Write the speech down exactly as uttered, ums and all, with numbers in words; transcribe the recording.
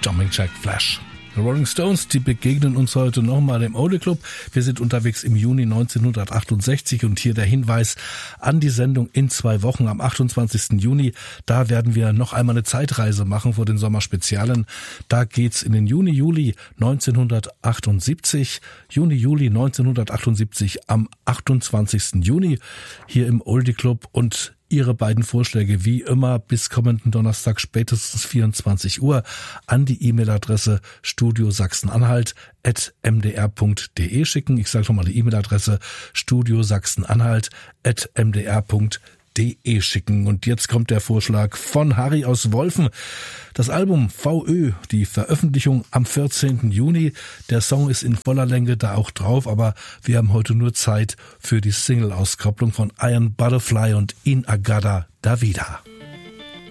Jumping Jack Flash. The Rolling Stones, die begegnen uns heute nochmal im Oldie Club. Wir sind unterwegs im Juni neunzehnhundertachtundsechzig und hier der Hinweis an die Sendung in zwei Wochen am achtundzwanzigsten Juni. Da werden wir noch einmal eine Zeitreise machen vor den Sommerspezialen. Da geht's in den Juni, Juli neunzehnhundertachtundsiebzig. Juni, Juli neunzehnhundertachtundsiebzig am achtundzwanzigsten Juni hier im Oldie Club und Ihre beiden Vorschläge wie immer bis kommenden Donnerstag spätestens vierundzwanzig Uhr an die E-Mail-Adresse studio sachsen-anhalt at m d r punkt d e schicken. Ich sage nochmal die E-Mail-Adresse studio sachsen-anhalt at m d r punkt d e schicken. Und jetzt kommt der Vorschlag von Harry aus Wolfen. Das Album V Ö, die Veröffentlichung am vierzehnten Juni. Der Song ist in voller Länge da auch drauf, aber wir haben heute nur Zeit für die Single-Auskopplung von Iron Butterfly und In Agada Davida.